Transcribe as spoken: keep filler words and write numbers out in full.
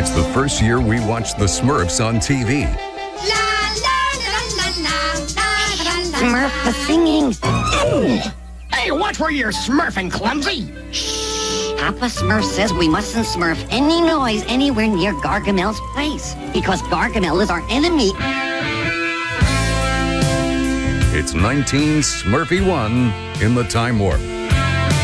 It's the first year we watched the Smurfs on T V. Smurf the singing. Hey, watch where you're smurfing, clumsy. Papa Smurf says we mustn't smurf any noise anywhere near Gargamel's place because Gargamel is our enemy. It's nineteen Smurfy one in the Time Warp.